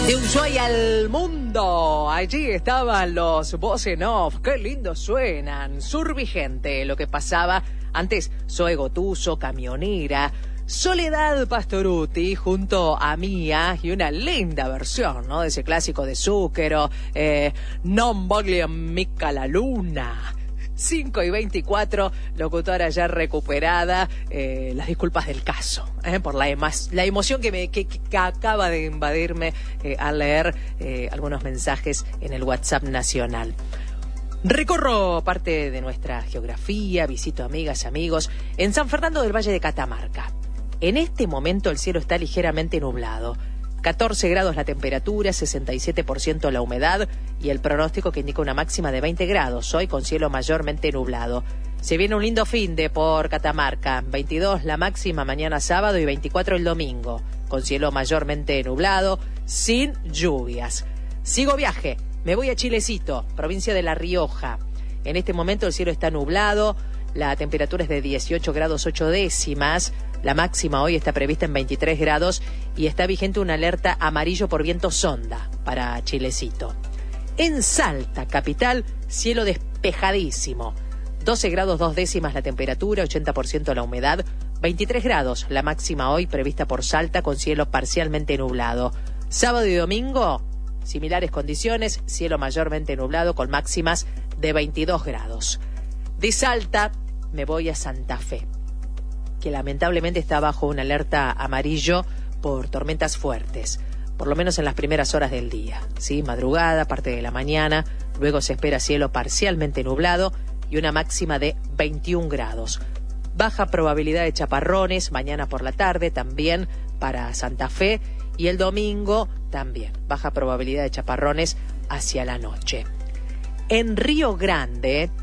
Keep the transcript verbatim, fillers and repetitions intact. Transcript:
De Ushuaia al mundo, allí estaban los voz en off, qué lindo suenan, Survigente, lo que pasaba antes, Zoe Gotuso, Camionera, Soledad Pastorutti junto a Mía y una linda versión, ¿no? De ese clásico de Zúquero, eh, Non voglio mica la luna. cinco y veinticuatro, locutora ya recuperada, eh, las disculpas del caso, eh, por la, ema la emoción que, me, que, que acaba de invadirme eh, al leer eh, algunos mensajes en el WhatsApp nacional. Recorro parte de nuestra geografía, visito amigas, amigos, en San Fernando del Valle de Catamarca. En este momento el cielo está ligeramente nublado. catorce grados la temperatura, sesenta y siete por ciento la humedad y el pronóstico que indica una máxima de veinte grados, hoy con cielo mayormente nublado. Se viene un lindo finde por Catamarca, veintidós la máxima mañana sábado y veinticuatro el domingo, con cielo mayormente nublado, sin lluvias. Sigo viaje, me voy a Chilecito, provincia de La Rioja. En este momento el cielo está nublado, la temperatura es de dieciocho grados ocho décimas, la máxima hoy está prevista en veintitrés grados y está vigente una alerta amarillo por viento sonda para Chilecito. En Salta, capital, cielo despejadísimo. doce grados dos décimas la temperatura, ochenta por ciento la humedad, veintitrés grados la máxima hoy prevista por Salta con cielo parcialmente nublado. Sábado y domingo, similares condiciones, cielo mayormente nublado con máximas de veintidós grados. De Salta me voy a Santa Fe, que lamentablemente está bajo una alerta amarillo por tormentas fuertes, por lo menos en las primeras horas del día, ¿sí? Madrugada, parte de la mañana, luego se espera cielo parcialmente nublado y una máxima de veintiún grados. Baja probabilidad de chaparrones mañana por la tarde también para Santa Fe y el domingo también, baja probabilidad de chaparrones hacia la noche. En Río Grande